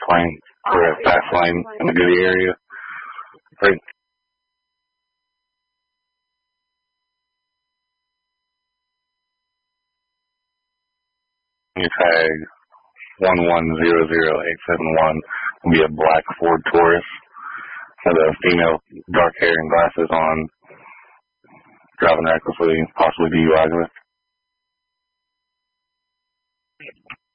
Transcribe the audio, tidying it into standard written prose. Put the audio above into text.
lane or a fast lane in the Goody area. Great. Your tag 1100871 will be a black Ford Taurus with a female, dark hair and glasses on, driving recklessly, possibly DUI with.